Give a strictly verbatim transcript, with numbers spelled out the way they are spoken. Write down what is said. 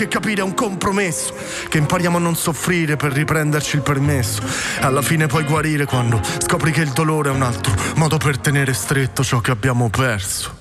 che capire è un compromesso, che impariamo a non soffrire per riprenderci il permesso. Alla fine puoi guarire quando scopri che il dolore è un altro modo per tenere stretto ciò che abbiamo perso.